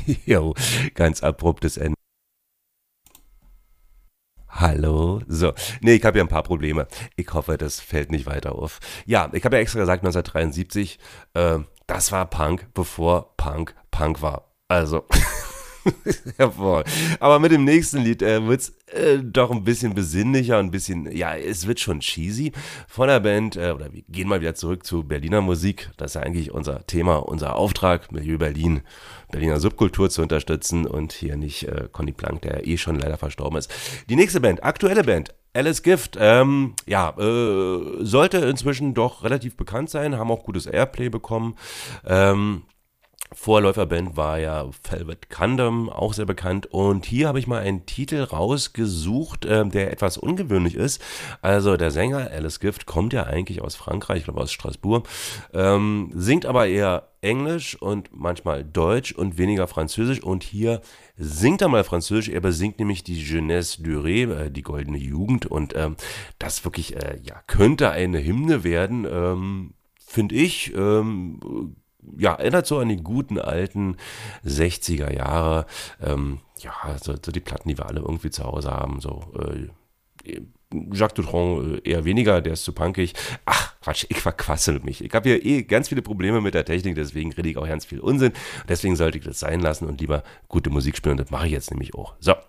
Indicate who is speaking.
Speaker 1: Jo, ganz abruptes Ende. Hallo? So, nee, ich habe ja ein paar Probleme. Ich hoffe, das fällt nicht weiter auf. Ja, ich habe ja extra gesagt, 1973, das war Punk, bevor Punk Punk war. Also, jawohl. Aber mit dem nächsten Lied wird's doch ein bisschen besinnlicher, ein bisschen, ja, es wird schon cheesy von der Band, oder wir gehen mal wieder zurück zu Berliner Musik. Das ist ja eigentlich unser Thema, unser Auftrag, Milieu Berlin, Berliner Subkultur zu unterstützen und hier nicht Conny Plank, der eh schon leider verstorben ist. Die nächste Band, aktuelle Band, Alice Gift, ja, sollte inzwischen doch relativ bekannt sein, haben auch gutes Airplay bekommen. Vorläuferband war ja Velvet Condom, auch sehr bekannt. Und hier habe ich mal einen Titel rausgesucht, der etwas ungewöhnlich ist. Also der Sänger Alice Gift kommt ja eigentlich aus Frankreich, ich glaube aus Straßburg, singt aber eher Englisch und manchmal Deutsch und weniger Französisch. Und hier singt er mal Französisch, er besingt nämlich die Jeunesse Durée, die goldene Jugend. Und das wirklich, ja, könnte eine Hymne werden, finde ich. Ja, erinnert so an die guten alten 60er Jahre. Ja, so die Platten, die wir alle irgendwie zu Hause haben. So, Jacques Dutronc eher weniger, der ist zu punkig. Ach, Quatsch, ich verquassel mich. Ich habe hier eh ganz viele Probleme mit der Technik, deswegen rede ich auch ganz viel Unsinn. Deswegen sollte ich das sein lassen und lieber gute Musik spielen und das mache ich jetzt nämlich auch. So,